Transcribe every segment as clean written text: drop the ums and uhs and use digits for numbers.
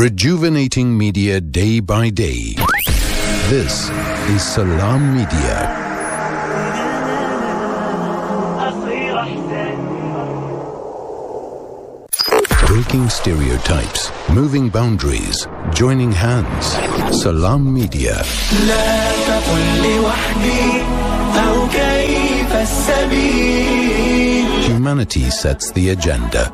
Rejuvenating media day by day. This is Salam Media. Breaking stereotypes, moving boundaries, joining hands. Salam Media. Humanity sets the agenda.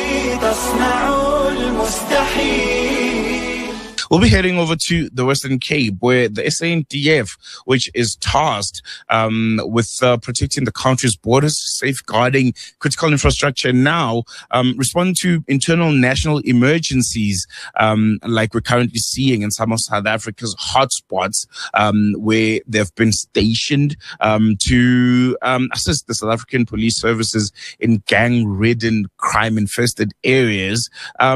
We'll be heading over to the Western Cape, where the SANDF, which is tasked with protecting the country's borders, safeguarding critical infrastructure, now responding to internal national emergencies, like we're currently seeing in some of South Africa's hotspots, where they've been stationed to assist the South African police services in gang-ridden, crime-infested areas,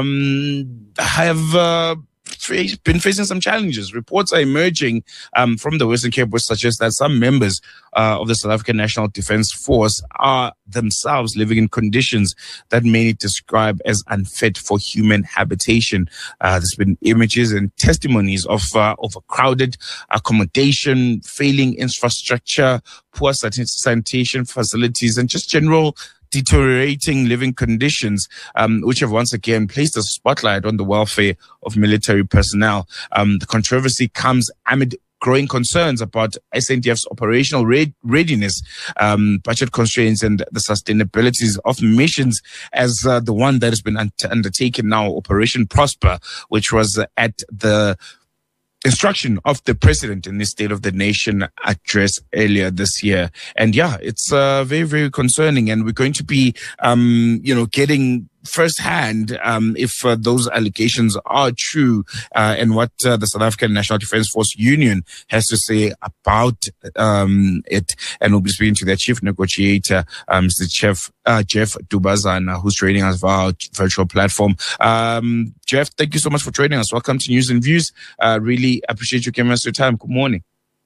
have been facing some challenges. Reports are emerging from the Western Cape which suggest that some members of the South African National Defence Force are themselves living in conditions that many describe as unfit for human habitation. There's been images and testimonies of overcrowded accommodation, failing infrastructure, poor sanitation facilities, and just general deteriorating living conditions, which have once again placed a spotlight on the welfare of military personnel. The controversy comes amid growing concerns about SANDF's operational readiness, budget constraints, and the sustainability of missions, as the one that has been undertaken now, Operation Prosper, which was at the instruction of the president in the State of the Nation address earlier this year. And yeah, it's very, very concerning. And we're going to be, getting firsthand if those allegations are true, and what the South African National Defence Force Union has to say about it. And we'll be speaking to their chief negotiator, Mr. Jeff Dubazana, who's joining us via our virtual platform. Jeff, thank you so much for joining us. Welcome to News and Views. Really appreciate you giving us your time. Good morning.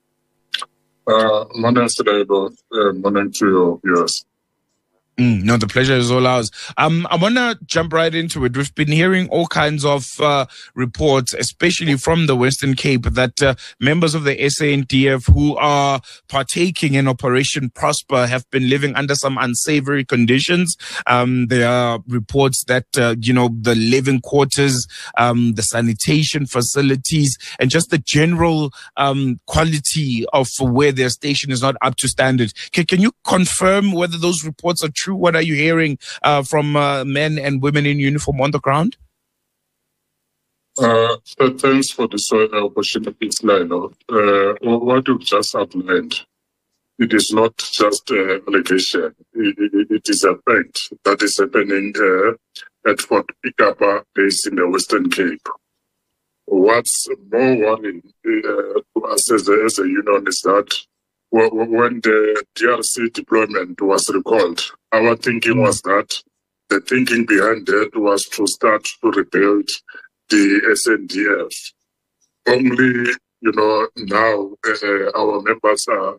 Morning, Sedebo. Morning to your viewers. No, the pleasure is all ours. I want to jump right into it. We've been hearing all kinds of reports, especially from the Western Cape, that members of the SANDF who are partaking in Operation Prosper have been living under some unsavory conditions. There are reports that, the living quarters, the sanitation facilities, and just the general quality of where their station is not up to standard. Can you confirm whether those reports are true? What are you hearing from men and women in uniform on the ground? Thanks for this opportunity, Lino. What you've just outlined, it is not just an allegation. It is a fact that is happening at Fort Ikapa, based in the Western Cape. What's more worrying to us as a union is that when the DRC deployment was recalled, our thinking was that the thinking behind it was to start to rebuild the SANDF. Only, now our members are,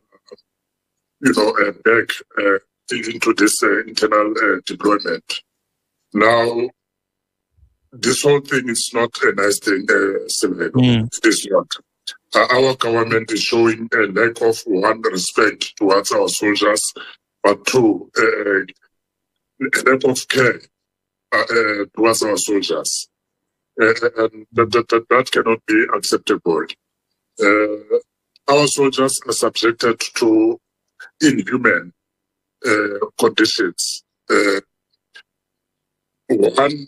back into this internal deployment. Now, this whole thing is not a nice thing, It is not. Our government is showing a lack of, one, respect towards our soldiers, but two, a lack of care towards our soldiers. And that cannot be acceptable. Our soldiers are subjected to inhuman conditions. One,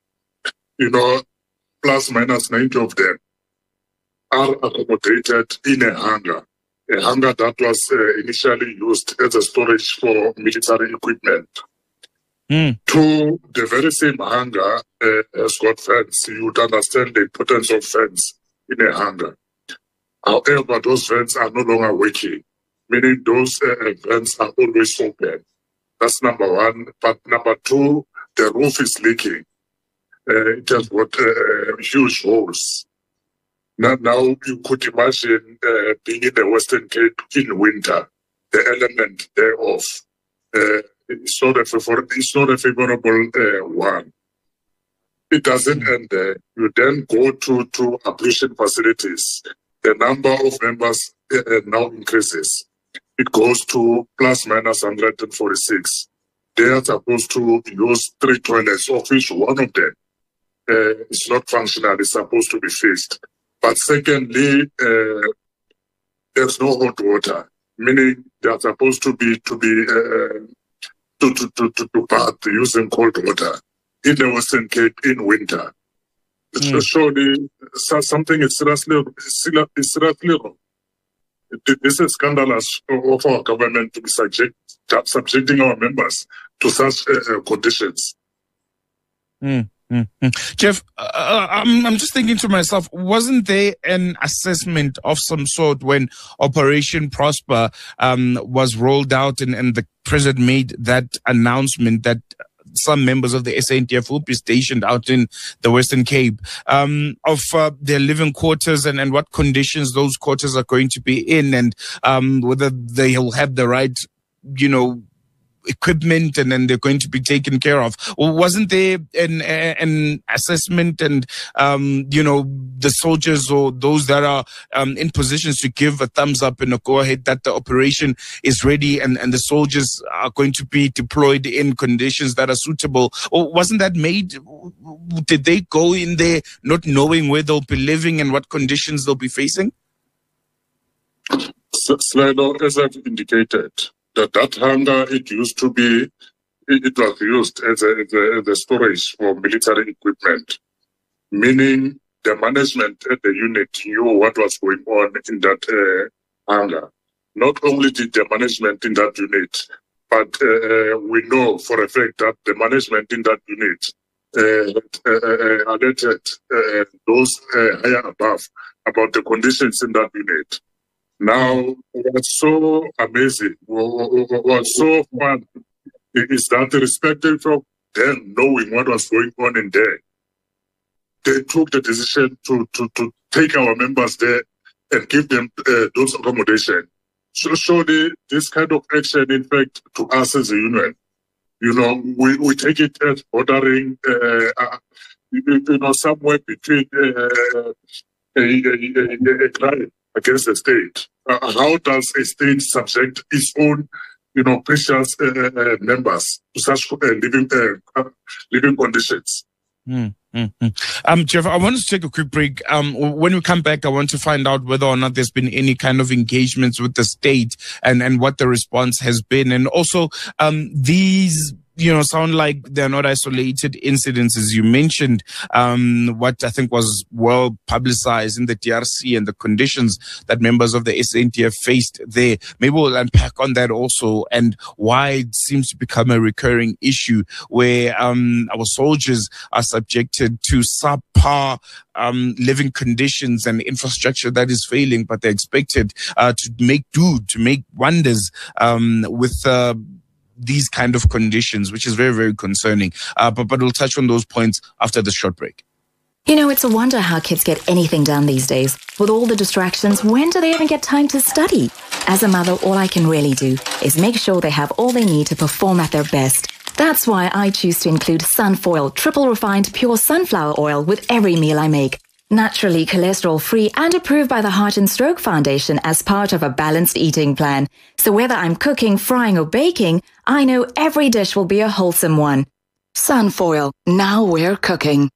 plus minus 90 of them are accommodated in a hangar that was initially used as a storage for military equipment. To the very same hangar has got fence. You would understand the importance of fence in a hangar. However, those vents are no longer working, meaning those vents are always open. That's number one. But number two, the roof is leaking. It has got huge holes. Now you could imagine being in the Western Cape in winter, the element thereof. It's not a favorable one. it doesn't end there. You then go to ablution facilities. The number of members now increases. It goes to plus minus 146. They are supposed to use 3 toilets, of which one of them is not functional, it's supposed to be fixed. But secondly, there's no hot water, meaning they are supposed to bath using cold water in the Western Cape in winter. Surely something is seriously wrong. This is scandalous of our government to be subjecting our members to such conditions. Jeff, I'm just thinking to myself, wasn't there an assessment of some sort when Operation Prosper was rolled out and the president made that announcement that some members of the SANDF will be stationed out in the Western Cape of their living quarters and what conditions those quarters are going to be in, and whether they'll have the right, equipment and then they're going to be taken care of? Wasn't there an assessment and, the soldiers or those that are in positions to give a thumbs up and a go ahead that the operation is ready and the soldiers are going to be deployed in conditions that are suitable? Or wasn't that made? Did they go in there not knowing where they'll be living and what conditions they'll be facing? Slano, as I've indicated, that hangar, it was used as a storage for military equipment, meaning the management at the unit knew what was going on in that hangar. Not only did the management in that unit, but we know for a fact that the management in that unit alerted those higher above about the conditions in that unit. Now, what's so amazing, what's so fun, is that irrespective of them knowing what was going on in there, they took the decision to take our members there and give them those accommodation. So surely this kind of action, in fact, to us as a union, we take it as bordering, somewhere between a crime against the state. How does a state subject its own, precious members to such living conditions? Jeff, I want to take a quick break. When we come back, I want to find out whether or not there's been any kind of engagements with the state and what the response has been. And also, these sound like they're not isolated incidents, as you mentioned, what I think was well publicized in the DRC and the conditions that members of the SANDF faced there. Maybe we'll unpack on that also and why it seems to become a recurring issue where our soldiers are subjected to subpar living conditions and infrastructure that is failing, but they're expected to make wonders with these kind of conditions, which is very, very concerning. But we'll touch on those points after the short break. It's a wonder how kids get anything done these days. With all the distractions, when do they even get time to study? As a mother, all I can really do is make sure they have all they need to perform at their best. That's why I choose to include Sunfoil, triple refined pure sunflower oil with every meal I make. Naturally cholesterol-free and approved by the Heart and Stroke Foundation as part of a balanced eating plan. So whether I'm cooking, frying or baking, I know every dish will be a wholesome one. Sunfoil, now we're cooking.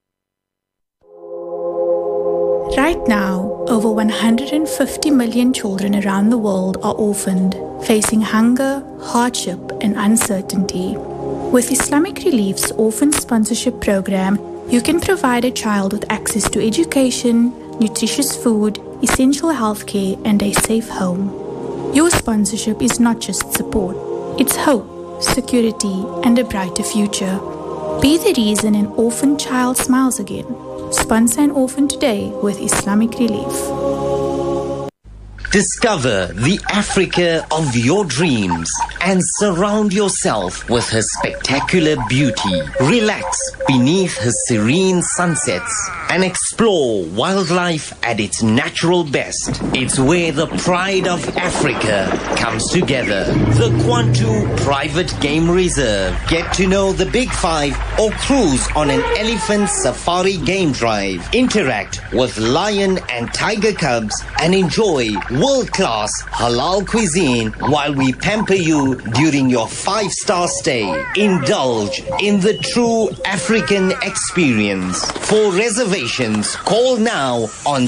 Right now, over 150 million children around the world are orphaned, facing hunger, hardship and uncertainty. With Islamic Relief's Orphan Sponsorship Program, you can provide a child with access to education, nutritious food, essential healthcare, and a safe home. Your sponsorship is not just support, it's hope, security, and a brighter future. Be the reason an orphan child smiles again. Sponsor an orphan today with Islamic Relief. Discover the Africa of your dreams and surround yourself with her spectacular beauty. Relax beneath her serene sunsets and explore wildlife at its natural best. It's where the pride of Africa comes together. The Kwantu Private Game Reserve. Get to know the Big Five or cruise on an elephant safari game drive. Interact with lion and tiger cubs and enjoy world-class halal cuisine while we pamper you during your 5-star stay. Indulge in the true African experience. For reservations, call now on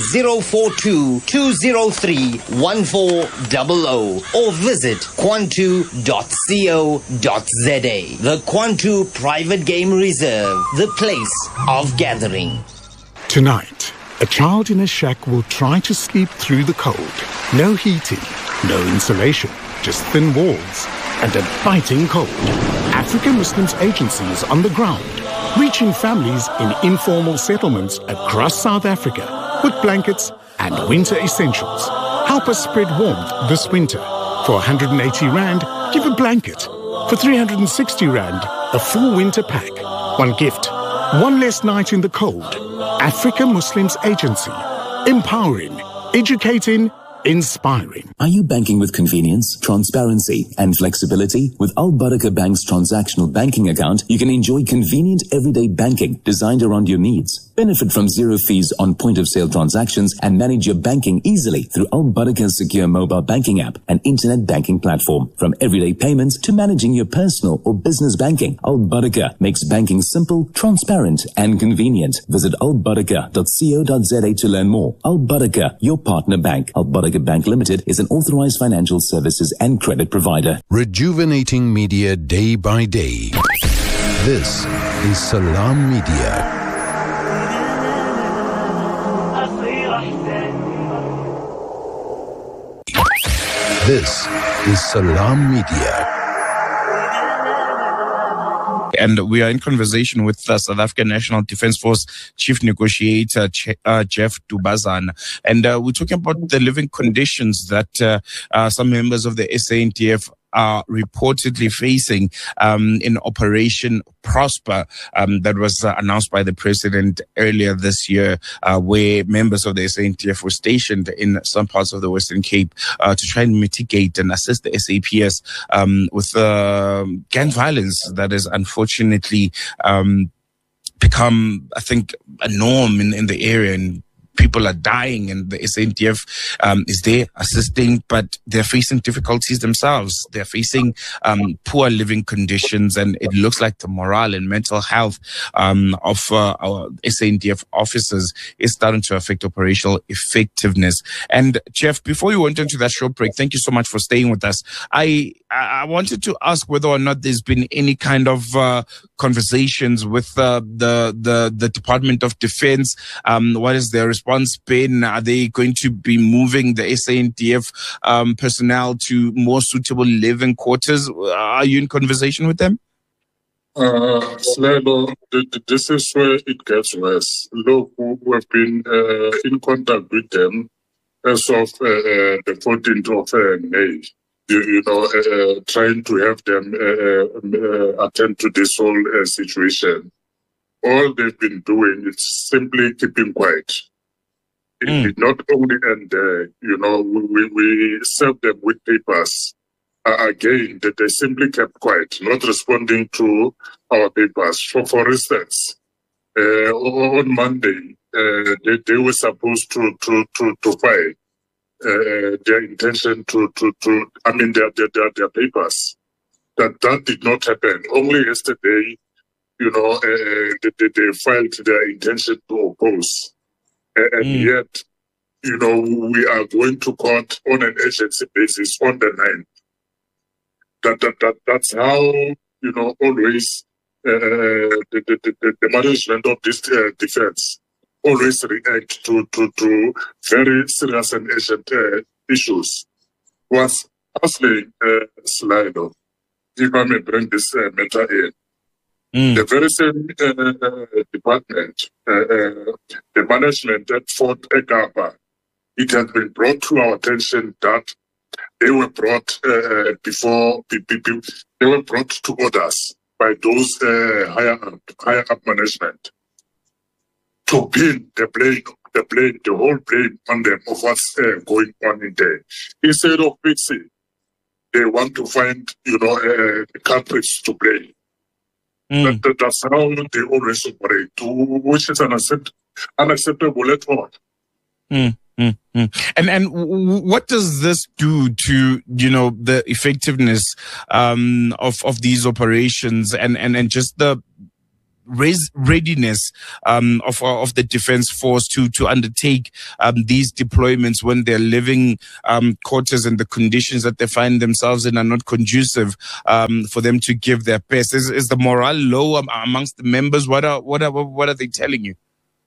042-203-1400 or visit kwantu.co.za. The Kwantu Private Game Reserve, the place of gathering. Tonight, a child in a shack will try to sleep through the cold. No heating, no insulation, just thin walls and a biting cold. African Muslims Agency is on the ground, reaching families in informal settlements across South Africa with blankets and winter essentials. Help us spread warmth this winter. For 180 Rand, give a blanket. For 360 Rand, a full winter pack. One gift, one less night in the cold. African Muslims Agency. Empowering, educating, inspiring. Are you banking with convenience, transparency, and flexibility? With Al Barakah Bank's transactional banking account, you can enjoy convenient everyday banking designed around your needs. Benefit from zero fees on point-of-sale transactions and manage your banking easily through Al Barakah's secure mobile banking app and internet banking platform. From everyday payments to managing your personal or business banking, Al Barakah makes banking simple, transparent, and convenient. Visit albarakah.co.za to learn more. Al Barakah, your partner bank. Al Barakah Bank Limited is an authorized financial services and credit provider. Rejuvenating media day by day. This is Salam Media. This is Salam Media. And we are in conversation with South African National Defence Force Chief Negotiator Jeff Dubazana. And we're talking about the living conditions that some members of the SANDF are reportedly facing in Operation Prosper that was announced by the president earlier this year, where members of the SANDF were stationed in some parts of the Western Cape to try and mitigate and assist the SAPS with gang violence that has unfortunately become, I think, a norm in the area, and people are dying, and the SANDF is there assisting, but they're facing difficulties themselves. They're facing poor living conditions, and it looks like the morale and mental health of our SANDF officers is starting to affect operational effectiveness. And Jeff, before we went into that short break, thank you so much for staying with us. I wanted to ask whether or not there's been any kind of conversations with the Department of Defense. What is their response been? Are they going to be moving the SANDF personnel to more suitable living quarters? Are you in conversation with them? Slelo, this is where it gets worse. Look, we have been in contact with them as of the 14th of May. Trying to have them attend to this whole situation. All they've been doing is simply keeping quiet. It did not only end there. We served them with papers. Again, that they simply kept quiet, not responding to our papers. For instance, on Monday, they were supposed to file their intention their papers. That did not happen. Only yesterday, they filed their intention to oppose. And yet, we are going to court on an agency basis on the 9th. That's how, always the management of this defense always react to very serious and urgent issues. Was hustling Slido, if I may bring this matter in. The very same department, the management at Fort Ekapa, it has been brought to our attention that they were brought they were brought to orders by those higher up management to pin the whole blame on them of what's going on in there. Instead of fixing, they want to find, culprits to blame. That's how they always operate, which is unacceptable at all. And what does this do to the effectiveness of these operations and just the readiness of the defense force to undertake these deployments when they're living quarters and the conditions that they find themselves in are not conducive for them to give their best? Is the morale low amongst the members? What are they telling you?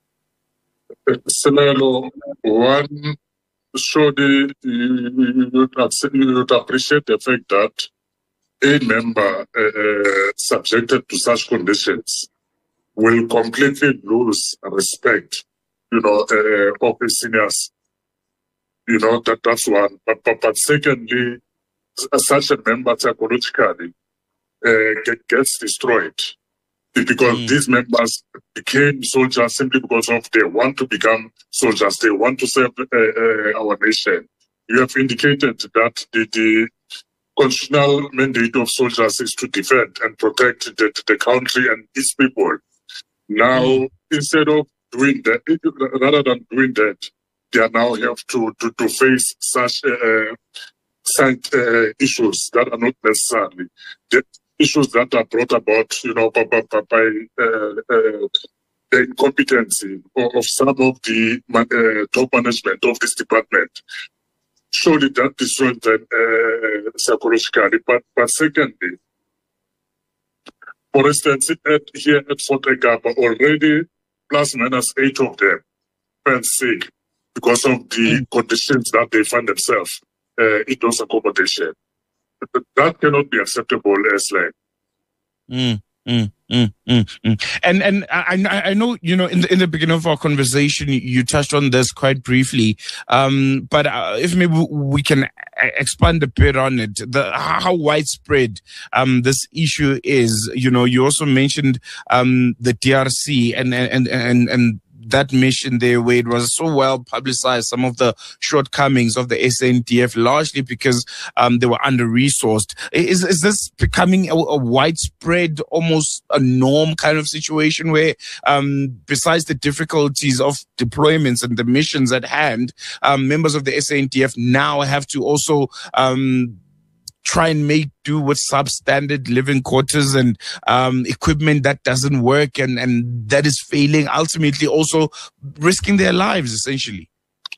Selelo, one, surely you would appreciate the fact that a member subjected to such conditions will completely lose respect, of his seniors. That's one. But secondly, such a member psychologically gets destroyed. Because these members became soldiers simply because they want to become soldiers. They want to serve our nation. You have indicated that the constitutional mandate of soldiers is to defend and protect the country and its people. Now, instead of doing that, rather than doing that, they now have to face such side issues that are not necessarily issues that are brought about, by the incompetency of some of the top management of this department. Surely that destroyed them psychologically. But secondly, for instance, here at Fort Ekapa, already plus minus 8 of them fell sick because of the conditions that they find themselves in those accommodations. That cannot be acceptable as like. And I know, in the beginning of our conversation, you touched on this quite briefly. But if maybe we can expand a bit on it, how widespread this issue is. You also mentioned the DRC and that mission there, where it was so well publicized, some of the shortcomings of the SANDF, largely because they were under-resourced. Is this becoming a widespread, almost a norm kind of situation where, besides the difficulties of deployments and the missions at hand, members of the SANDF now have to also try and make do with substandard living quarters and equipment that doesn't work and that is failing, ultimately also risking their lives, essentially?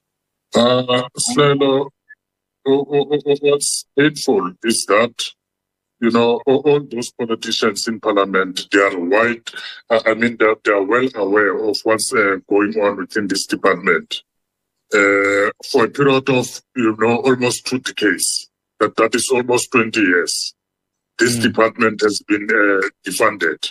So, what's painful is that, all those politicians in parliament, they are they are well aware of what's going on within this department. For a period of, almost 2 decades. That is almost 20 years. This department has been defunded.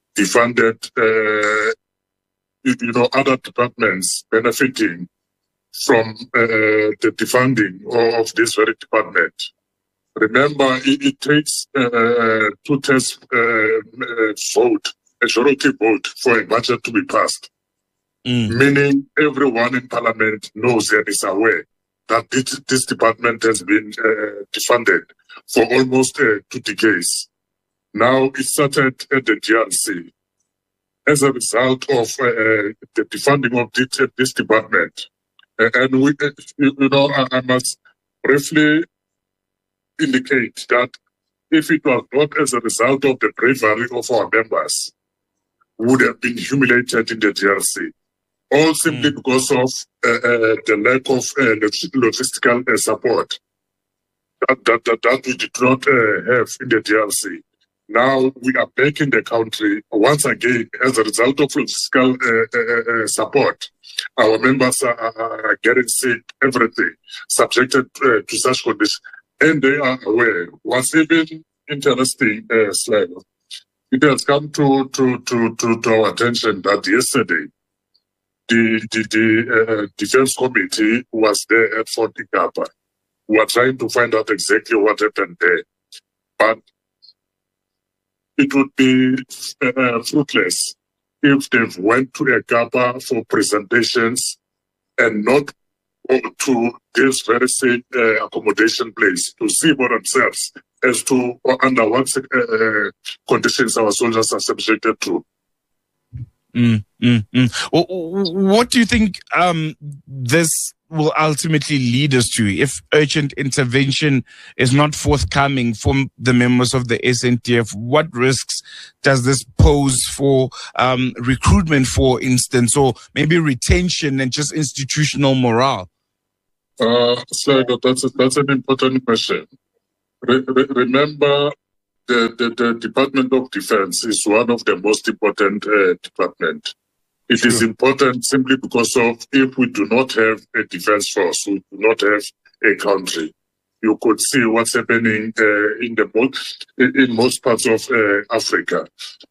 Other departments benefiting from the defunding of this very department. Remember, it takes 2/3 vote, majority vote, for a budget to be passed. Meaning everyone in parliament knows and is aware that this department has been defunded for almost 2 decades. Now it started at the DRC. As a result of the defunding of this department, and we, I must briefly indicate that if it was not as a result of the bravery of our members, we would have been humiliated in the DRC. All simply because of the lack of logistical support that we did not have in the DRC. Now we are back in the country once again as a result of logistical support. Our members are getting sick, everything, subjected to such conditions, and they are aware. What's even interesting, Sligo, it has come to our attention that yesterday, the Defense Committee was there at Fort Ikapa. We are trying to find out exactly what happened there. But it would be fruitless if they went to Ikapa for presentations and not go to this very same accommodation place to see for themselves as to under what conditions our soldiers are subjected to. What do you think this will ultimately lead us to if urgent intervention is not forthcoming from the members of the SNTF? What risks does this pose for recruitment, for instance, or maybe retention and just institutional morale? So that's an important question. Remember, the Department of Defense is one of the most important departments. It is important simply because of if we do not have a defense force, we do not have a country. You could see what's happening in most parts of Africa.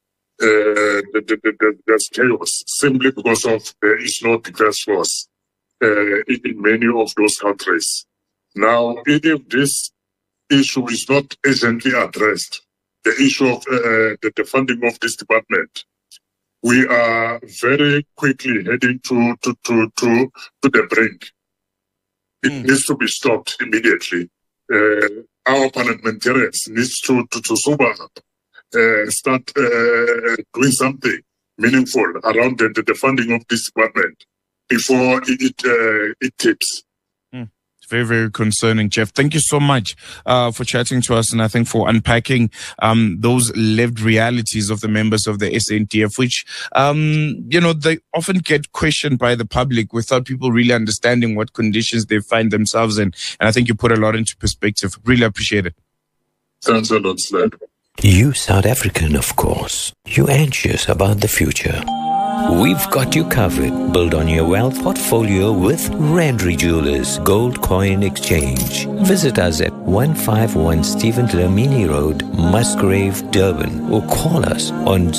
There's chaos simply because of there is no defense force in many of those countries. Now, if this issue is not urgently addressed, the issue of the funding of this department, we are very quickly heading to the brink. It needs to be stopped immediately. Our parliamentarians needs to sober up, start doing something meaningful around the funding of this department before it tips. Very, very concerning, Jeff. Thank you so much for chatting to us, and I think for unpacking those lived realities of the members of the SNTF, which, they often get questioned by the public without people really understanding what conditions they find themselves in. And I think you put a lot into perspective. Really appreciate it. Thanks a lot, Sled. You South African, of course. You anxious about the future. We've got you covered. Build on your wealth portfolio with Randry Jewelers Gold Coin Exchange. Visit us at 151 Stephen Dlamini Road, Musgrave, Durban, or call us on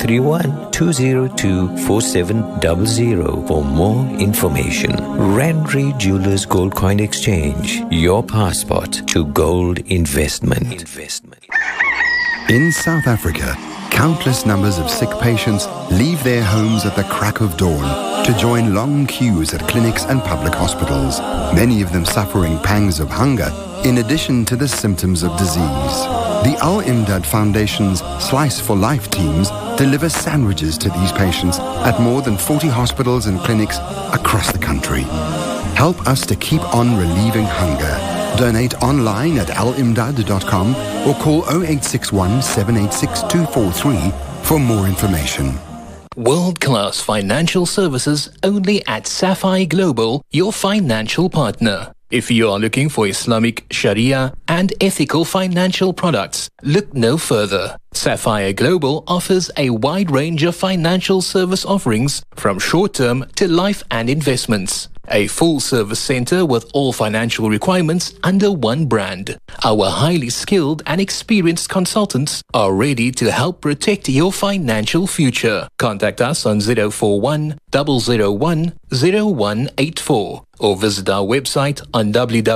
031-202-4700 for more information. Randry Jewelers Gold Coin Exchange, your passport to gold investment. In South Africa, countless numbers of sick patients leave their homes at the crack of dawn to join long queues at clinics and public hospitals, many of them suffering pangs of hunger in addition to the symptoms of disease. The Al Imdad Foundation's Slice for Life teams deliver sandwiches to these patients at more than 40 hospitals and clinics across the country. Help us to keep on relieving hunger. Donate online at alimdad.com or call 0861 786 243 for more information. World-class financial services only at Sapphire Global, your financial partner. If you are looking for Islamic Sharia and ethical financial products, look no further. Sapphire Global offers a wide range of financial service offerings from short-term to life and investments. A full-service center with all financial requirements under one brand. Our highly skilled and experienced consultants are ready to help protect your financial future. Contact us on 041 001 0184 or visit our website on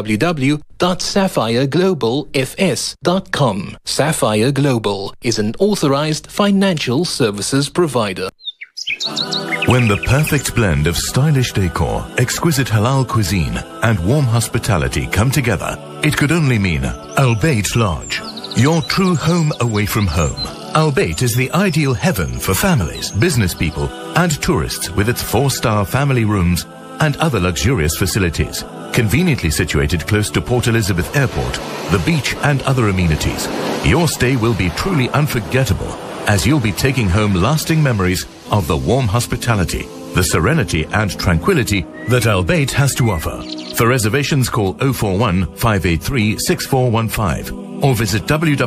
www.sapphireglobalfs.com. Sapphire Global is an authorized financial services provider. When the perfect blend of stylish decor, exquisite halal cuisine, and warm hospitality come together, it could only mean Al Bayt Lodge, your true home away from home. Al Bayt is the ideal heaven for families, business people, and tourists with its 4-star family rooms and other luxurious facilities. Conveniently situated close to Port Elizabeth Airport, the beach, and other amenities, your stay will be truly unforgettable, as you'll be taking home lasting memories of the warm hospitality, the serenity and tranquility that Al Bayt has to offer. For reservations, call 041 583 6415 or visit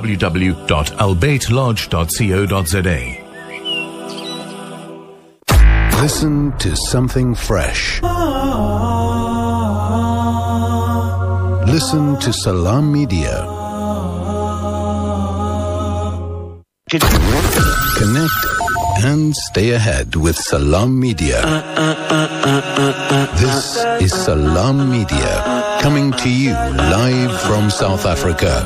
www.albaytlodge.co.za. Listen to something fresh. Listen to Salam Media. Connect and stay ahead with Salam Media. This is Salam Media, coming to you live from South Africa.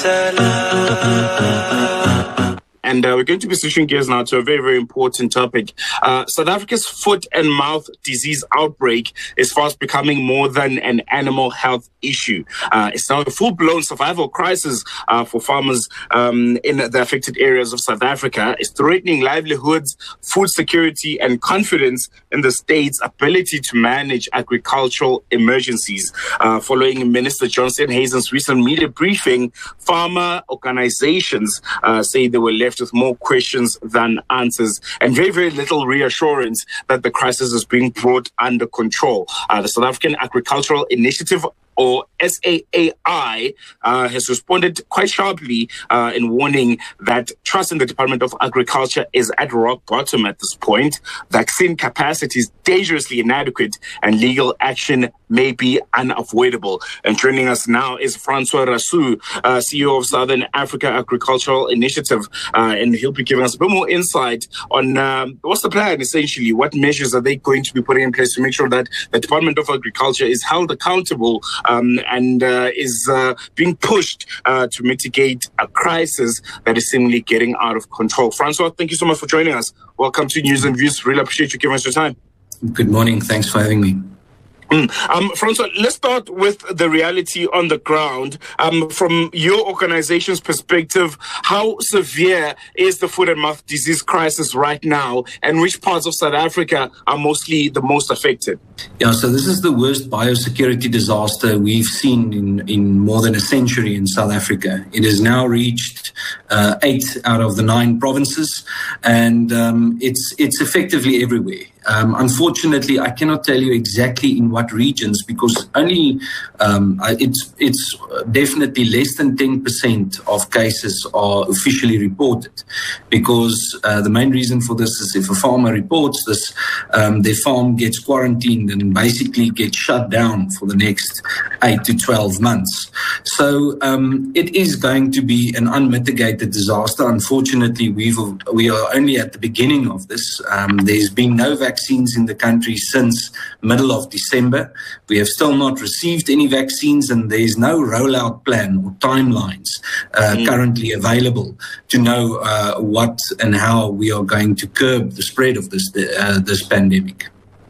And we're going to be switching gears now to a very, very important topic. South Africa's foot and mouth disease outbreak is fast becoming more than an animal health issue. It's now a full-blown survival crisis for farmers in the affected areas of South Africa. It's threatening livelihoods, food security, and confidence in the state's ability to manage agricultural emergencies. Following Minister John Steenhuisen's recent media briefing, farmer organizations say they were left with more questions than answers and very, very little reassurance that the crisis is being brought under control. The South African Agricultural Initiative, or SAAI, has responded quite sharply in warning that trust in the Department of Agriculture is at rock bottom at this point. Vaccine capacity is dangerously inadequate and legal action may be unavoidable. And joining us now is Francois Rassou, CEO of Southern Africa Agricultural Initiative, and he'll be giving us a bit more insight on what's the plan, essentially. What measures are they going to be putting in place to make sure that the Department of Agriculture is held accountable and is being pushed to mitigate a crisis that is seemingly getting out of control. Francois, thank you so much for joining us. Welcome to News and Views. Really appreciate you giving us your time. Good morning. Thanks for having me. Francois, let's start with the reality on the ground. From your organization's perspective, how severe is the foot and mouth disease crisis right now, and which parts of South Africa are mostly the most affected? Yeah, so this is the worst biosecurity disaster we've seen in more than a century in South Africa. It has now reached 8 out of the 9 provinces, and it's effectively everywhere. Unfortunately, I cannot tell you exactly in what regions, because only it's definitely less than 10% of cases are officially reported. Because the main reason for this is if a farmer reports this, their farm gets quarantined and basically gets shut down for the next 8 to 12 months. So it is going to be an unmitigated disaster. Unfortunately, we are only at the beginning of this. There's been no vaccines in the country since middle of December. We have still not received any vaccines, and there is no rollout plan or timelines currently available to know what and how we are going to curb the spread of this pandemic.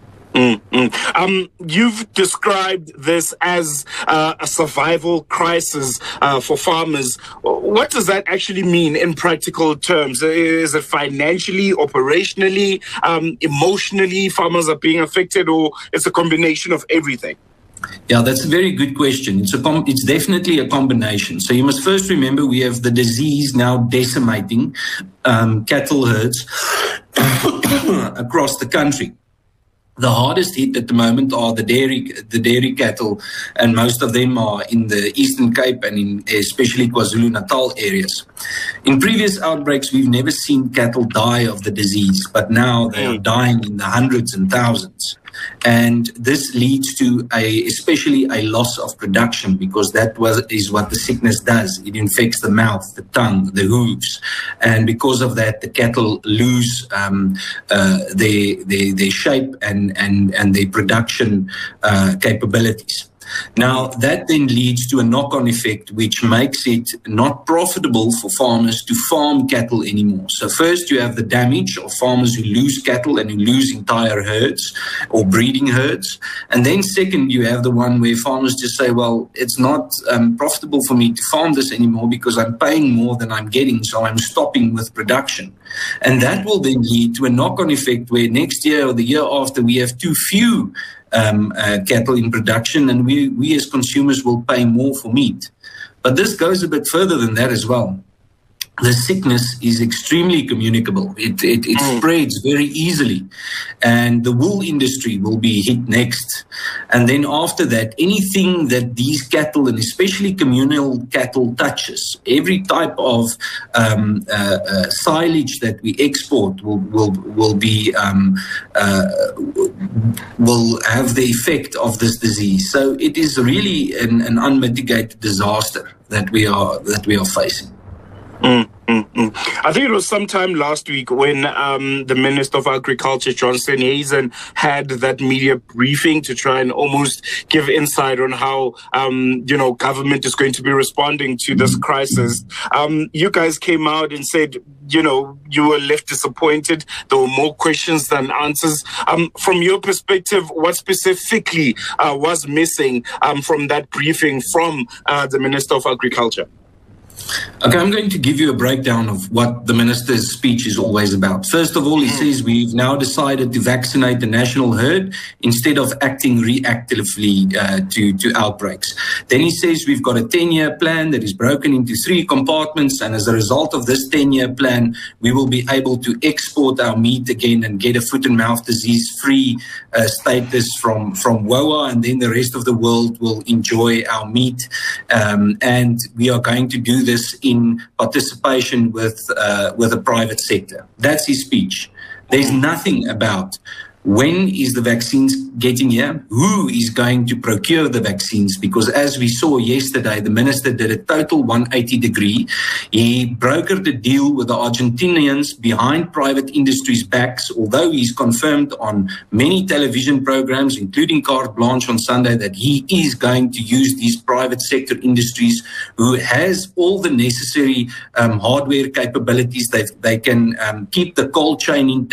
You've described this as a survival crisis for farmers. What does that actually mean in practical terms? Is it financially, operationally, emotionally, farmers are being affected, or it's a combination of everything? Yeah, that's a very good question. It's definitely a combination. So you must first remember we have the disease now decimating cattle herds across the country. The hardest hit at the moment are the dairy cattle, and most of them are in the Eastern Cape and in especially KwaZulu-Natal areas. In previous outbreaks, we've never seen cattle die of the disease, but now they are dying in the hundreds and thousands. And this leads to especially a loss of production, because that is what the sickness does. It infects the mouth, the tongue, the hooves. And because of that, the cattle lose their shape and their production capabilities. Now, that then leads to a knock-on effect, which makes it not profitable for farmers to farm cattle anymore. So first you have the damage of farmers who lose cattle and who lose entire herds or breeding herds. And then second, you have the one where farmers just say, well, it's not profitable for me to farm this anymore because I'm paying more than I'm getting, so I'm stopping with production. And that will then lead to a knock-on effect where next year or the year after we have too few cattle in production, and we as consumers will pay more for meat. But this goes a bit further than that as well. The sickness is extremely communicable. It spreads very easily, and the wool industry will be hit next. And then after that, anything that these cattle, and especially communal cattle, touches, every type of silage that we export will have the effect of this disease. So it is really an unmitigated disaster that we are facing. I think it was sometime last week when the Minister of Agriculture, John Steenhuisen, had that media briefing to try and almost give insight on how, government is going to be responding to this crisis. You guys came out and said, you were left disappointed. There were more questions than answers. From your perspective, what specifically was missing from that briefing from the Minister of Agriculture? Okay, I'm going to give you a breakdown of what the minister's speech is always about. First of all, he says we've now decided to vaccinate the national herd instead of acting reactively to outbreaks. Then he says we've got a 10-year plan that is broken into 3 compartments, and as a result of this 10-year plan, we will be able to export our meat again and get a foot-and-mouth disease-free status from WOA, and then the rest of the world will enjoy our meat. And we are going to do this in participation with the private sector. That's his speech. There's nothing about when is the vaccines getting here, who is going to procure the vaccines, because as we saw yesterday, the minister did a total 180 degree. He brokered a deal with the Argentinians behind private industry's backs, although he's confirmed on many television programs, including Carte Blanche on Sunday, that he is going to use these private sector industries who has all the necessary hardware capabilities. They can keep the cold chain intact.